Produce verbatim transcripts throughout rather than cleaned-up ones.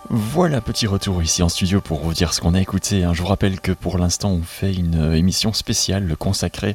Voilà, petit retour ici en studio pour vous dire ce qu'on a écouté. Je vous rappelle que pour l'instant, on fait une émission spéciale consacrée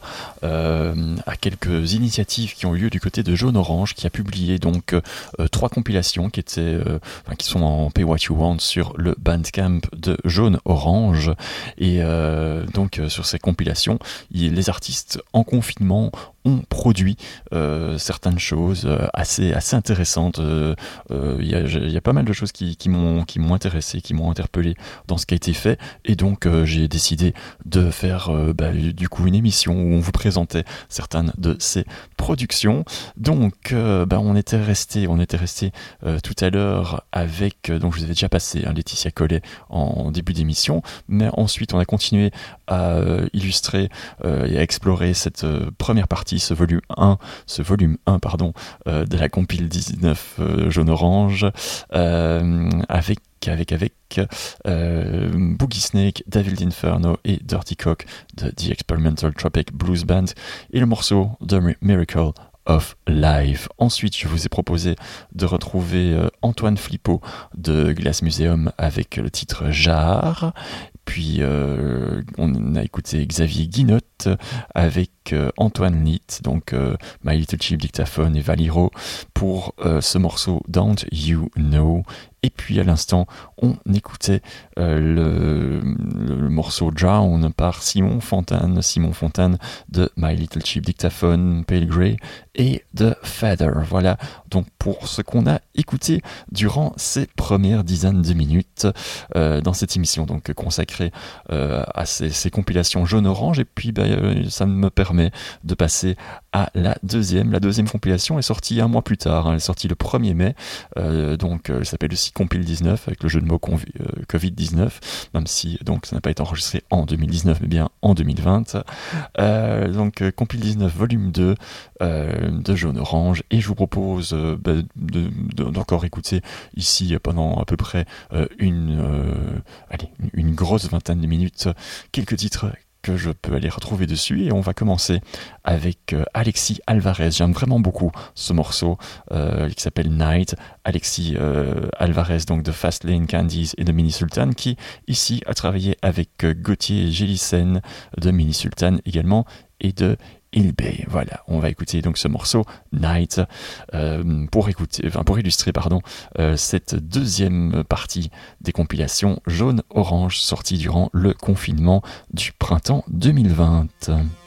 euh, à quelques initiatives qui ont eu lieu du côté de Jaune Orange, qui a publié donc euh, trois compilations qui étaient, euh, enfin, qui sont en Pay What You Want sur le Bandcamp de Jaune Orange. Et euh, donc euh, sur ces compilations, il, les artistes en confinement ont produit euh, certaines choses euh, assez assez intéressantes. Il euh, euh, y, y a pas mal de choses qui, qui m'ont qui m'ont intéressé, qui m'ont interpellé dans ce qui a été fait, et donc euh, j'ai décidé de faire euh, bah, du coup une émission où on vous présentait certaines de ces productions. Donc euh, bah, on était resté on était resté euh, tout à l'heure avec euh, donc je vous avais déjà passé hein, Laetitia Collet en début d'émission, mais ensuite on a continué à euh, illustrer euh, et à explorer cette euh, première partie, ce volume un, ce volume un pardon, euh, de la compile dix-neuf euh, Jaune Orange, euh, avec avec avec euh, Boogie Snake, Devil Inferno et Dirty Cock de The Experimental Tropic Blues Band et le morceau The Miracle of Life. Ensuite, je vous ai proposé de retrouver euh, Antoine Flippot de Glass Museum avec le titre Jar. Puis euh, on a écouté Xavier Guinotte avec euh, Antoine Litt, donc euh, My Little Cheap Dictaphone et Valiro pour euh, ce morceau Don't You Know. Et puis à l'instant, on écoutait euh, le, le morceau Drown par Simon Fontane, Simon Fontane de My Little Cheap Dictaphone, Pale Grey et de Feather. Voilà donc pour ce qu'on a écouté durant ces premières dizaines de minutes euh, dans cette émission, donc consacrée euh, à ces, ces compilations jaune-orange. Et puis bah, euh, ça me permet de passer à la deuxième. La deuxième compilation est sortie un mois plus tard, hein. Elle est sortie le premier mai, euh, donc euh, elle s'appelle aussi Compile dix-neuf avec le jeu de mots convi- euh, covid dix-neuf, même si donc ça n'a pas été enregistré en deux mille dix-neuf mais bien en deux mille vingt. Euh, donc euh, Compile dix-neuf volume deux euh, de Jaune Orange, et je vous propose euh, bah, de, de, d'encore écouter ici pendant à peu près euh, une, euh, allez, une grosse vingtaine de minutes quelques titres que je peux aller retrouver dessus, et on va commencer avec euh, Alexis Alvarez. J'aime vraiment beaucoup ce morceau euh, qui s'appelle Night. Alexis euh, Alvarez, donc de Fast Lane Candies et de Mini Sultan, qui ici a travaillé avec euh, Gauthier Gélissen de Mini Sultan également et de Ilbey. Voilà, on va écouter donc ce morceau Night euh, pour écouter, enfin pour illustrer pardon euh, cette deuxième partie des compilations Jaune Orange sorties durant le confinement du printemps deux mille vingt.